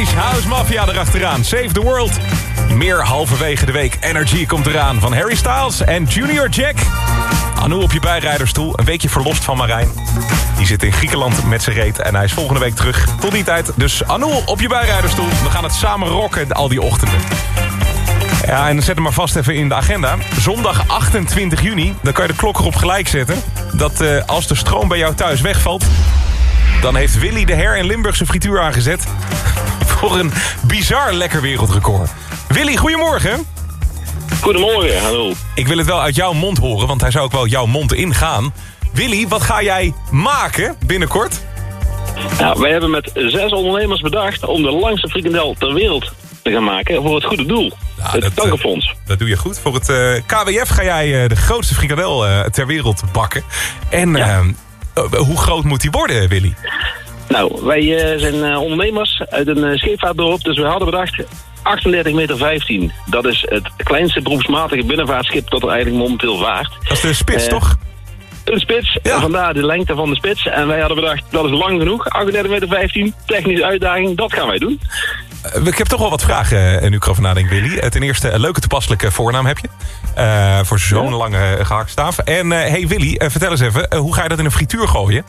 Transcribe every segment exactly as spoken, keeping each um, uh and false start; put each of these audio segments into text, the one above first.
Swedish House Mafia erachteraan. Save the World. Meer halverwege de week. Energy komt eraan van Harry Styles en Junior Jack. Anu op je bijrijderstoel. Een weekje verlost van Marijn. Die zit in Griekenland met zijn reet. En hij is volgende week terug. Tot die tijd. Dus Anu op je bijrijderstoel. We gaan het samen rocken al die ochtenden. Ja, en zet hem maar vast even in de agenda. Zondag achtentwintig juni. Dan kan je de klok erop gelijk zetten. Dat uh, als de stroom bij jou thuis wegvalt... dan heeft Willy de Her in Limburg zijn frituur aangezet... voor een bizar lekker wereldrecord. Willy, goedemorgen. Goedemorgen, hallo. Ik wil het wel uit jouw mond horen, want hij zou ook wel jouw mond ingaan. Willy, wat ga jij maken binnenkort? Nou, wij hebben met zes ondernemers bedacht om de langste frikandel ter wereld te gaan maken voor het goede doel. Ja, het kankerfonds. Uh, dat doe je goed. Voor het uh, K W F ga jij uh, de grootste frikandel uh, ter wereld bakken. En ja. uh, uh, hoe groot moet die worden, Willy? Nou, wij uh, zijn uh, ondernemers uit een uh, scheepvaartdorp, dus we hadden bedacht... achtendertig meter vijftien. Dat is het kleinste beroepsmatige binnenvaartschip dat er eigenlijk momenteel vaart. Dat is de spits, uh, toch? Een spits, ja. En vandaar de lengte van de spits. En wij hadden bedacht, dat is lang genoeg. achtendertig meter vijftien, technische uitdaging, dat gaan wij doen. Uh, ik heb toch wel wat vragen, uh, nu ik erover nadenk, Willy. Uh, ten eerste, een leuke toepasselijke voornaam heb je. Uh, voor zo'n ja. lange uh, gehaktstaaf. En uh, hey Willy, uh, vertel eens even, uh, hoe ga je dat in een frituur gooien?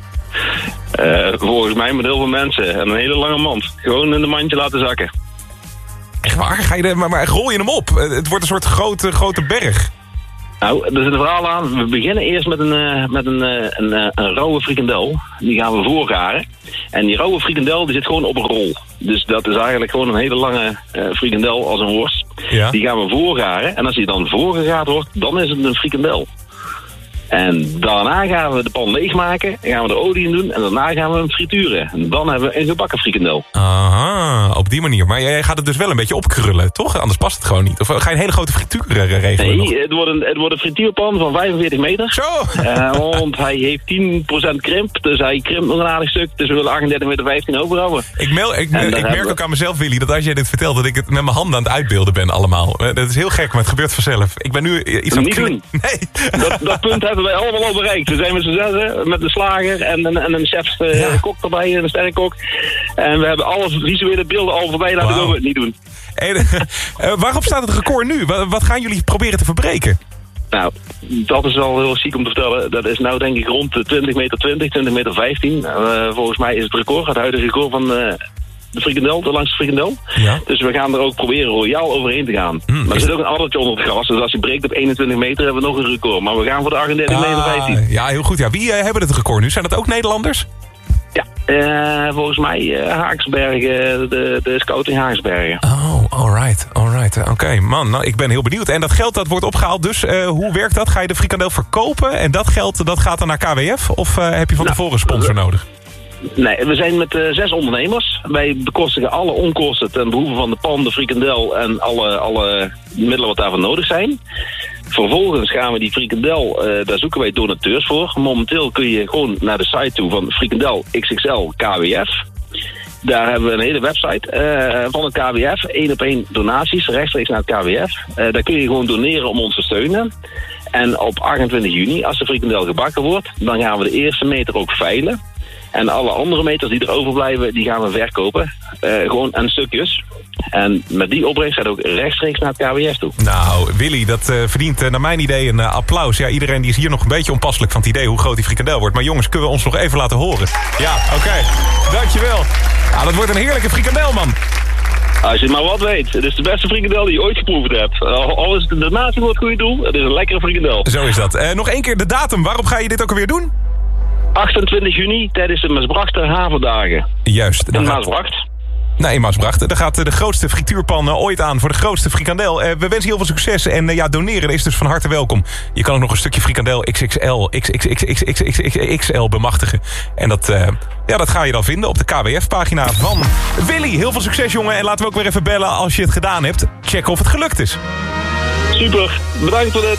Uh, volgens mij met heel veel mensen. En een hele lange mand. Gewoon in de mandje laten zakken. Echt waar? Ga je de, maar, maar rol je hem op? Het wordt een soort grote, grote berg. Nou, er zit een verhaal aan. We beginnen eerst met een, uh, met een, uh, een, uh, een rauwe frikandel. Die gaan we voorgaren. En die rauwe frikandel die zit gewoon op een rol. Dus dat is eigenlijk gewoon een hele lange uh, frikandel als een worst. Ja. Die gaan we voorgaren. En als die dan voorgegaard wordt, dan is het een frikandel. En daarna gaan we de pan leegmaken, gaan we de olie in doen en daarna gaan we hem frituren. En dan hebben we een gebakken frikandel. Aha, op die manier. Maar jij gaat het dus wel een beetje opkrullen, toch? Anders past het gewoon niet. Of ga je een hele grote frituur regelen? Nee, het wordt, een, het wordt een frituurpan van vijfenveertig meter. Zo! Uh, want hij heeft tien procent krimp, dus hij krimpt nog een aardig stuk. Dus we willen achtendertig meter vijftien overhouden. Ik, meel, ik, ik merk we... ook aan mezelf, Willy, dat als jij dit vertelt, dat ik het met mijn handen aan het uitbeelden ben allemaal. Dat is heel gek, maar het gebeurt vanzelf. Ik ben nu iets aan het niet doen. Nee. Dat, dat punt hebben wij allemaal al bereikt. We zijn met z'n zessen, met de slager en een, en een chef uh, ja. kok erbij, een sterrenkok. En we hebben alle visuele beelden al voorbij laten wow. we het niet doen. En, uh, waarop staat het record nu? Wat, wat gaan jullie proberen te verbreken? Nou, dat is wel heel chic om te vertellen. Dat is nou denk ik rond de twintig meter twintig, twintig meter vijftien. Uh, volgens mij is het record, het huidige record van... Uh, de frikandel, de langste frikandel. Ja. Dus we gaan er ook proberen royaal overheen te gaan. Hmm, maar er zit ook een addertje onder het gras. Dus als je breekt op eenentwintig meter hebben we nog een record. Maar we gaan voor de achtendertig meter vijftien. Ja, heel goed. Ja. Wie uh, hebben het record nu? Zijn dat ook Nederlanders? Ja, uh, volgens mij uh, Haaksbergen, de, de scouting Haaksbergen. Oh, alright, alright. Oké, okay, man, nou, ik ben heel benieuwd. En dat geld dat wordt opgehaald, dus uh, hoe werkt dat? Ga je de frikandel verkopen en dat geld dat gaat dan naar K W F? Of uh, heb je van nou, tevoren een sponsor uh, nodig? Nee, we zijn met uh, zes ondernemers. Wij bekostigen alle onkosten ten behoeve van de pan, de frikandel en alle, alle middelen wat daarvoor nodig zijn. Vervolgens gaan we die frikandel, uh, daar zoeken wij donateurs voor. Momenteel kun je gewoon naar de site toe van frikandel X X L K W F. Daar hebben we een hele website uh, van het K W F. één op één donaties, rechtstreeks naar het K W F. Uh, daar kun je gewoon doneren om ons te steunen. En op achtentwintig juni, als de frikandel gebakken wordt, dan gaan we de eerste meter ook veilen. En alle andere meters die er overblijven, die gaan we verkopen. Uh, gewoon aan stukjes. En met die opbrengst gaat ook rechtstreeks naar het K W F toe. Nou, Willy, dat uh, verdient uh, naar mijn idee een uh, applaus. Ja, iedereen die is hier nog een beetje onpasselijk van het idee hoe groot die frikandel wordt. Maar jongens, kunnen we ons nog even laten horen? Ja, oké. Okay. Dankjewel. Nou, dat wordt een heerlijke frikandel, man. Als je maar wat weet. Het is de beste frikandel die je ooit geproefd hebt. Al is het een donatie voor het goede doel, het is een lekkere frikandel. Zo is dat. Uh, nog één keer de datum. Waarop ga je dit ook alweer doen? achtentwintig juni tijdens de Maasbrachter Havendagen. Juist. In Maasbracht. Nee, in Maasbracht. Daar gaat de grootste frituurpan ooit aan voor de grootste frikandel. Uh, we wensen heel veel succes. En uh, ja, doneren is dus van harte welkom. Je kan ook nog een stukje frikandel X X L, X X X X X X X L bemachtigen. En dat, uh, ja, dat ga je dan vinden op de K W F-pagina van Willy. Heel veel succes, jongen. En laten we ook weer even bellen als je het gedaan hebt. Check of het gelukt is. Super. Bedankt voor dit.